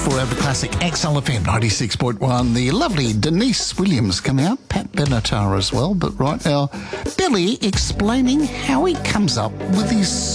Forever Classic XLFM 96.1. The lovely Denise Williams coming out, Pat Benatar as well. But right now, Billy explaining how he comes up with his